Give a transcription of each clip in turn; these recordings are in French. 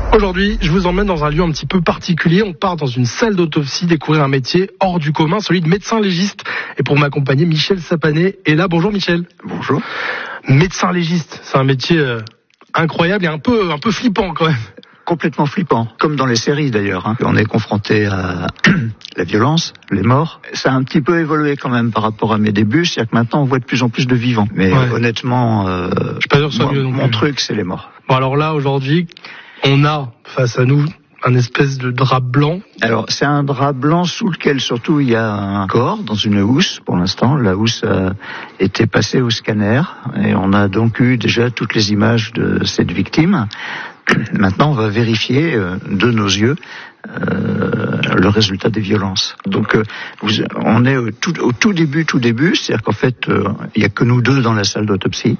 Aujourd'hui, je vous emmène dans un lieu un petit peu particulier. On part dans une salle d'autopsie, découvrir un métier hors du commun, celui de médecin légiste. Et pour m'accompagner, Michel Sapanet est là. Bonjour Michel. Bonjour. Médecin légiste, c'est un métier incroyable et un peu flippant quand même. Complètement flippant, comme dans les séries d'ailleurs. On est confronté à la violence, les morts. Ça a un petit peu évolué quand même par rapport à mes débuts, c'est-à-dire que maintenant on voit de plus en plus de vivants. Mais honnêtement, je suis pas sûr que ça soit mieux non plus. Mon truc c'est les morts. Bon alors là aujourd'hui, on a face à nous un espèce de drap blanc. Alors c'est un drap blanc sous lequel surtout il y a un corps dans une housse pour l'instant. La housse a été passée au scanner et on a donc eu déjà toutes les images de cette victime. Maintenant, on va vérifier de nos yeux le résultat des violences. Donc, on est au tout début, c'est-à-dire qu'en fait, il y a que nous deux dans la salle d'autopsie.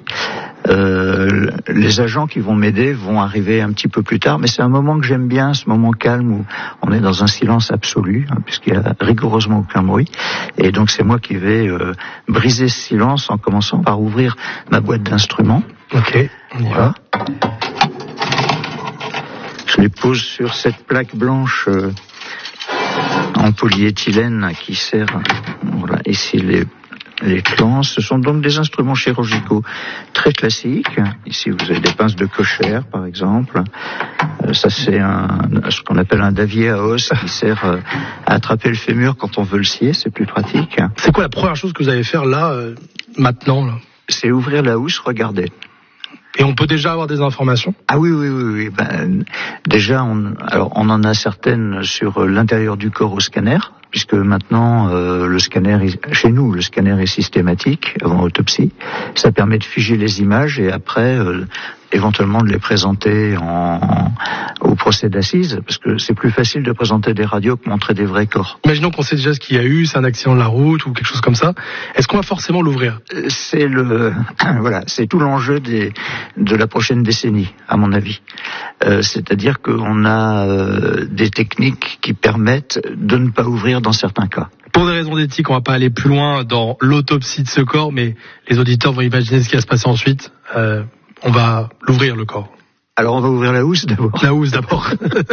Les agents qui vont m'aider vont arriver un petit peu plus tard, mais c'est un moment que j'aime bien, ce moment calme où on est dans un silence absolu, puisqu'il y a rigoureusement aucun bruit. Et donc, c'est moi qui vais briser ce silence en commençant par ouvrir ma boîte d'instruments. Ok, on y va. Je les pose sur cette plaque blanche en polyéthylène qui sert, voilà, ici les clans. Ce sont donc des instruments chirurgicaux très classiques. Ici, vous avez des pinces de cochère, par exemple. Ça, c'est ce qu'on appelle un davier à os qui sert à attraper le fémur quand on veut le scier. C'est plus pratique. C'est quoi la première chose que vous allez faire là, maintenant là ? C'est ouvrir la housse, regarder. Et on peut déjà avoir des informations ? Ah oui. Déjà, on en a certaines sur l'intérieur du corps au scanner, puisque maintenant, chez nous, le scanner est systématique avant autopsie. Ça permet de figer les images et après, éventuellement de les présenter au procès d'assises, parce que c'est plus facile de présenter des radios que montrer des vrais corps. Imaginons qu'on sait déjà ce qu'il y a eu, c'est un accident de la route ou quelque chose comme ça. Est-ce qu'on va forcément l'ouvrir ? C'est c'est tout l'enjeu de la prochaine décennie, à mon avis. C'est-à-dire qu'on a des techniques qui permettent de ne pas ouvrir dans certains cas. Pour des raisons d'éthique, on va pas aller plus loin dans l'autopsie de ce corps, mais les auditeurs vont imaginer ce qui va se passer ensuite. On va l'ouvrir, le corps. Alors on va ouvrir la housse d'abord. La housse d'abord.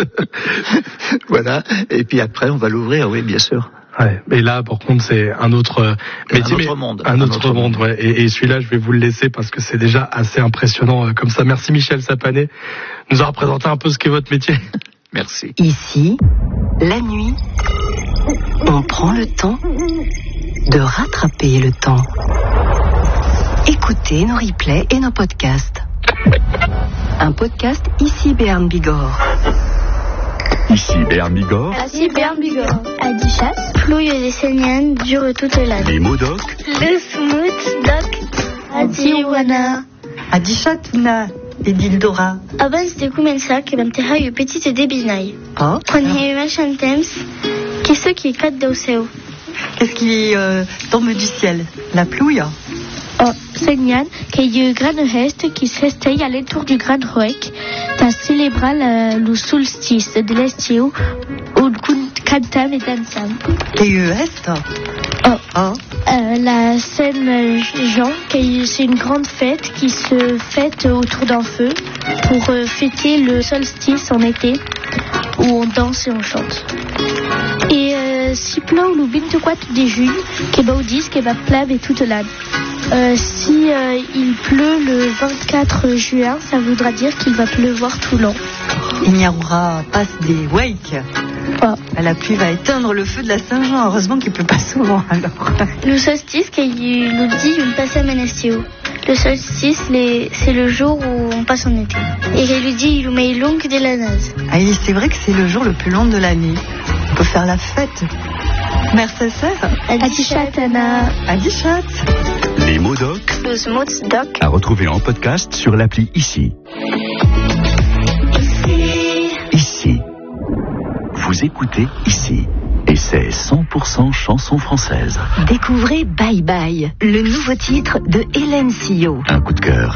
Voilà, et puis après on va l'ouvrir, oui, bien sûr. Ouais, mais là, par contre, c'est un autre métier. Un autre monde. Un autre monde, ouais. Et celui-là, je vais vous le laisser parce que c'est déjà assez impressionnant comme ça. Merci Michel Sapanet de nous avoir présenté un peu ce qu'est votre métier. Merci. Ici, la nuit, on prend le temps de rattraper le temps. Écoutez nos replays et nos podcasts. Un podcast ici Béarn Bigorre. Ici Béarn Bigorre. Ici Béarn Bigorre. Adichat. Flouille des Séniennes dure toute l'année. Les mots doc. Le smooth doc. Adiwana. Adichat na Edildora. Abans de començar que vam terra une petite débinaille. Oh. Quan hi va temps, qu'est-ce qui éclate del seu? Qu'est-ce qui tombe du ciel? La pluie? Oh, Sénian, qu'il y a eu grand geste qui se restait à l'entour du Grand Roec, pour célébrer le solstice de l'estiu, où cantam et dansam. Qu'il y a eu geste? La Saint-Jean, c'est une grande fête qui se fête autour d'un feu pour fêter le solstice en été, où on danse et on chante. Et si plou le 24 de juillet, que va dire que va pleuve toute l'année. Si il pleut le 24 juin, ça voudra dire qu'il va pleuvoir tout l'an. Il n'y aura pas des wakes. Oh. La pluie va éteindre le feu de la Saint-Jean. Heureusement qu'il ne pleut pas souvent alors. Le solstice, qu'il nous dit une passe à Menestio. Le solstice, c'est le jour où on passe en été. Et il lui dit il met longue de la nase. Ah oui, c'est vrai que c'est le jour le plus long de l'année. On peut faire la fête. Merci, sœur. Adichat, Anna. Adichat. Les mots doc. Le smooth doc. À retrouver en podcast sur l'appli Ici. Ici. Vous écoutez Ici. Et c'est 100% chanson française. Découvrez Bye Bye, le nouveau titre de Hélène Sillot. Un coup de cœur